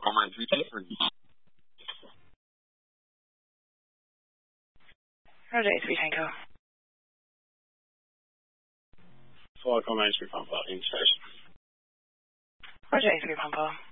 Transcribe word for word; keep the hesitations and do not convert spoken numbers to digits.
Command three three. Roger, eight three Tango. Four Command three Pampa, in station. Roger, eight three Pampa.